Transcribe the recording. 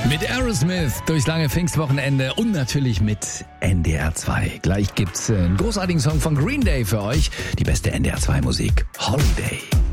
Mit Aerosmith durchs lange Pfingstwochenende und natürlich mit NDR 2. Gleich gibt's einen großartigen Song von Green Day für euch. Die beste NDR 2 Musik. Holiday.